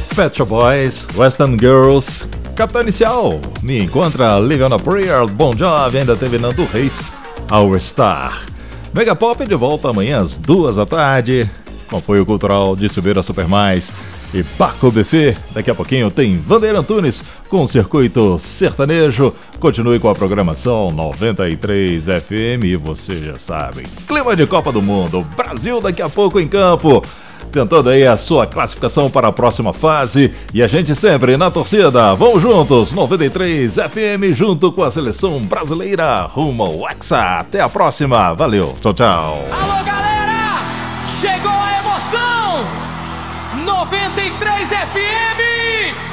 Pet Shop Boys, Western Girls, Capital Inicial, Me Encontra, Live on a Prayer, Bon Jovi, ainda teve Nando Reis, Our Star. Mega Pop de volta amanhã às 2 da tarde, com apoio cultural de Silveira Supermais e Paco Buffet. Daqui a pouquinho tem Vandeir Antunes com o Circuito Sertanejo. Continue com a programação 93 FM e você já sabe, clima de Copa do Mundo, Brasil daqui a pouco em campo, tentando aí a sua classificação para a próxima fase, e a gente sempre na torcida. Vamos juntos, 93 FM, junto com a seleção brasileira, rumo ao Hexa. Até a próxima, valeu, tchau, tchau. Alô, galera, chegou a emoção, 93 FM.